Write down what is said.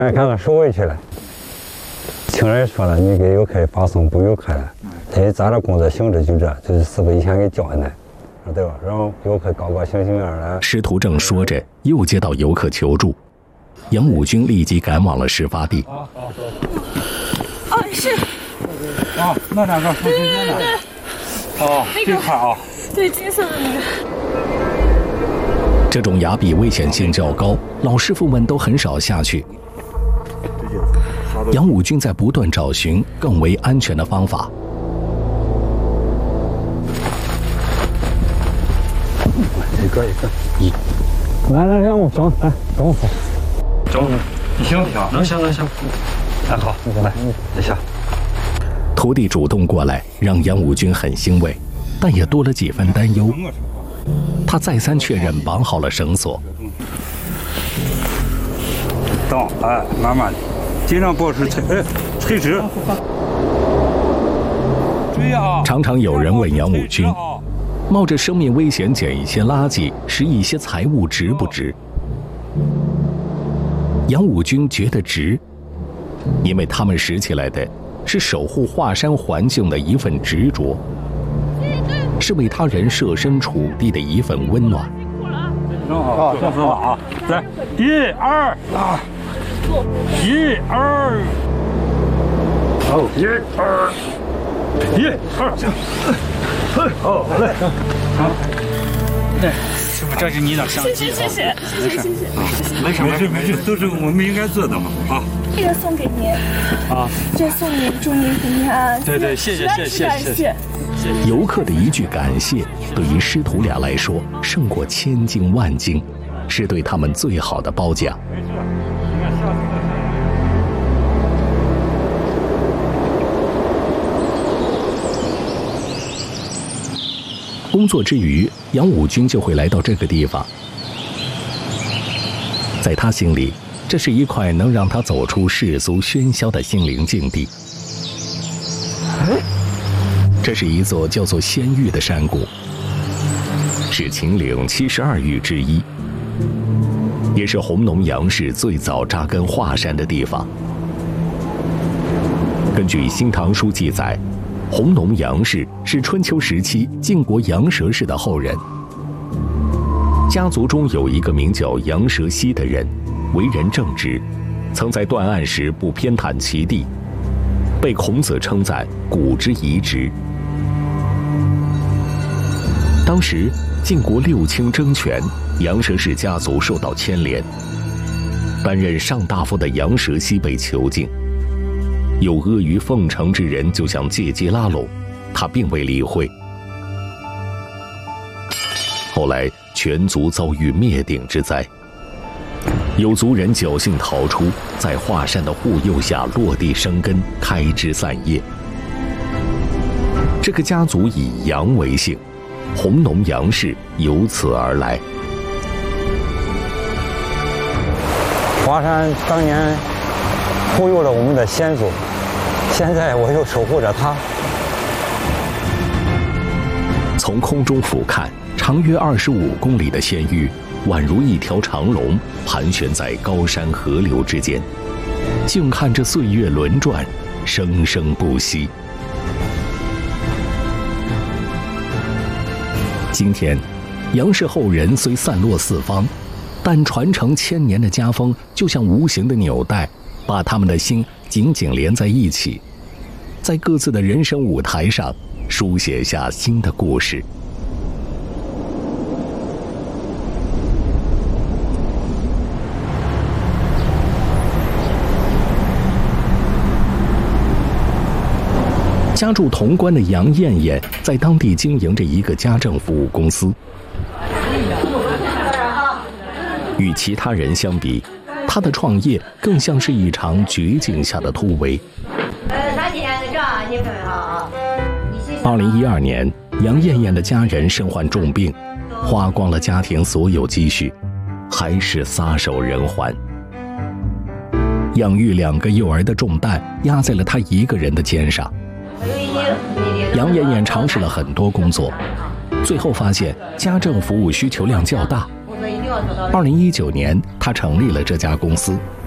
看看收回去了。听人说了，你给游客发送不游客了，咱这工作性质就这，就是师傅以前给教的，对吧？然后游客高高兴兴的。 师徒正说着，又接到游客求助，杨武军立即赶往了事发地。 是。 那两个， 对。 这块啊。 对，金色的那个。 这种崖壁危险性较高，老师傅们都很少下去。杨武军在不断找寻更为安全的方法。 一个，来，让我装，来，跟我走。 走，你行不行？能行。哎，好，来，等下。 徒弟主动过来，让杨武军很欣慰，但也多了几分担忧。他再三确认绑好了绳索。 等，慢慢的，尽量保持垂直。注意啊！ 常常有人问杨武军，冒着生命危险捡一些垃圾，拾一些财物值不值？杨武军觉得值，因为他们拾起来的是守护华山环境的一份执着，是为他人设身处地的一份温暖。 好，放松啊！来，1、2，1、2，好，1、2，1、2，好，来，好，来，师傅，这是你的相机。 谢谢。 没事，都是我们应该做的嘛，啊。 这个送给您啊，这送您，祝您平安。 对，谢谢。 游客的一句感谢，对于师徒俩来说胜过千金万金，是对他们最好的褒奖。工作之余，杨武军就会来到这个地方。在他心里，这是一块能让他走出世俗喧嚣的心灵境地。这是一座叫做仙峪的山谷，是秦岭72峪之一，也是弘农杨氏最早扎根华山的地方。根据《新唐书》记载，弘农杨氏是春秋时期晋国杨蛇氏的后人。家族中有一个名叫杨蛇溪的人，为人正直，曾在断案时不偏袒其地，被孔子称赞古之遗直。当时晋国6卿争权，杨蛇氏家族受到牵连，担任上大夫的杨蛇溪被囚禁，有阿谀奉承之人就想借机拉拢，他并未理会。后来全族遭遇灭顶之灾，有族人侥幸逃出，在华山的护佑下落地生根，开枝散叶。这个家族以杨为姓，弘农杨氏由此而来。 华山当年护佑了我们的先祖，现在我又守护着它。 从空中俯瞰，长约25公里的仙峪，宛如一条长龙，盘旋在高山河流之间，静看着岁月轮转，生生不息。今天，杨氏后人虽散落四方，但传承千年的家风就像无形的纽带，把他们的心紧紧连在一起，在各自的人生舞台上书写下新的故事。家住潼关的杨艳艳在当地经营着一个家政服务公司。与其他人相比，她的创业更像是一场绝境下的突围。2012年，杨艳艳的家人身患重病，花光了家庭所有积蓄，还是撒手人寰。养育2个幼儿的重担压在了她一个人的肩上。杨艳艳尝试了很多工作，最后发现家政服务需求量较大。2019年，她成立了这家公司，